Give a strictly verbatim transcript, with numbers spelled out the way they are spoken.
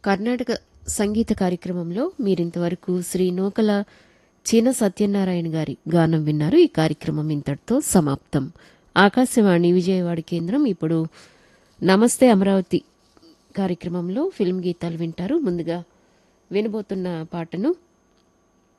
కర్ణాటక సంగీత కార్యక్రమంలో మీరింతవరకు శ్రీ నూకల చిన సత్యనారాయణ గారి గానం విన్నారు. ఈ కార్యక్రమం ఇంతటితో సమాప్తం. ఆకాశవాణి విజయవాడ కేంద్రం ఇప్పుడు నమస్తే అమరావతి కార్యక్రమంలో ఫిల్మ్ గీతాలు వింటారు. ముందుగా వినబోతున్న పాటను